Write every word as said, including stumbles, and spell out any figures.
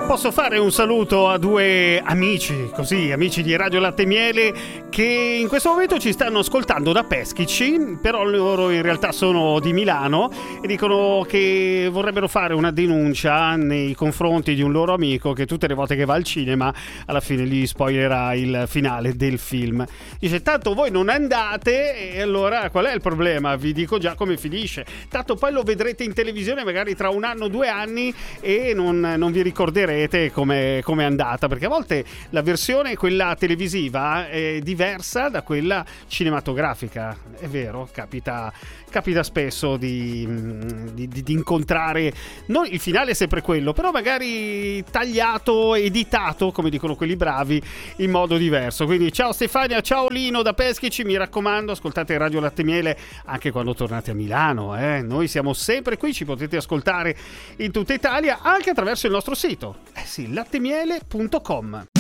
Posso fare un saluto a due amici, così, amici di Radio Latte e Miele, che in questo momento ci stanno ascoltando da Peschici, però loro in realtà sono di Milano e dicono che vorrebbero fare una denuncia nei confronti di un loro amico che tutte le volte che va al cinema alla fine gli spoilerà il finale del film. Dice: tanto voi non andate e allora qual è il problema? Vi dico già come finisce. Tanto poi lo vedrete in televisione magari tra un anno, due anni e non, non vi ricorderete come è andata, perché a volte la versione quella televisiva è diversa da quella cinematografica. È vero, capita capita spesso di, di, di incontrare non il finale è sempre quello, però magari tagliato, editato, come dicono quelli bravi, in modo diverso. Quindi ciao Stefania, ciao Lino da Peschici, mi raccomando, ascoltate Radio Latte e Miele anche quando tornate a Milano, eh? Noi siamo sempre qui, ci potete ascoltare in tutta Italia anche attraverso il nostro sito, eh sì, lattemiele punto com.